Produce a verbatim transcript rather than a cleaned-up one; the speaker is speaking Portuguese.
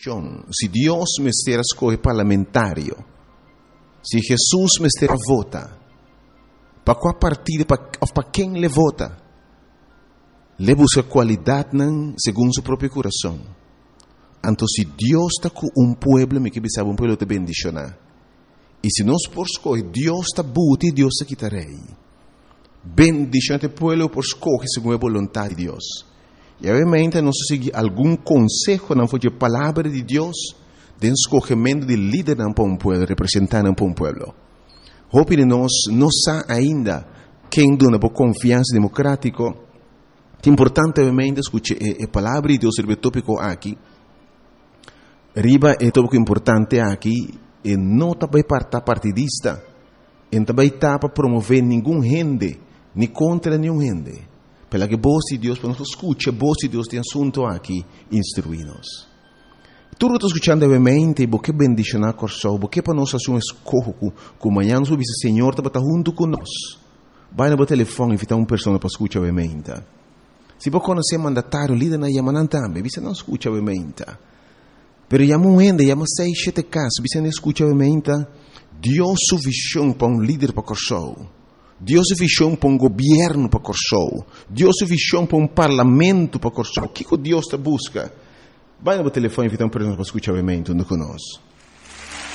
se Deus me estiver escolhe parlamentário, se Jesus me estiver vota, para qual partido, para quem ele vota, ele busca qualidade segundo seu próprio coração. Então, se Deus está com um povo, me que sabe um povo te bendicionar. E se nós por escolher, Deus está buti e Deus está quitarei. Bendicionar o povo por escolher segundo a vontade de Deus. E obviamente nós seguir algum conselho não foi a palavra de Deus, de escolhimento de líder para um povo, representante para um povo. Hope de nós não sabe ainda quem dona por confiança democrática. É importante obviamente escutar a palavra de Deus sobre o tópico aqui. Riba é tópico importante aqui. E não também para partidista, e também está para promover nenhum gente, nem contra nenhum gente. Pela que voz de Deus, para nós escutar, a voz de Deus tem assunto aqui, instruir-nos. Tudo está escutando, obviamente, porque bendicionar com o porque para nós fazer um escorro, que amanhã nós vamos dizer, Senhor, está junto conosco. Vai no telefone e invitar uma pessoa para escutar, obviamente. Se você conhecer mandatário, líder na Yamanan também, você não escuta, obviamente. Pero llama un ende, llama seis, siete casos, você não escuta obviamente, Deus su visão para um líder para Corsou, Deus su visão para um governo para Corsou, Deus su visão para um parlamento para Corsou. O que que Deus te busca? Vai no telefone e invita uma pessoa para escutar obviamente, não conosco.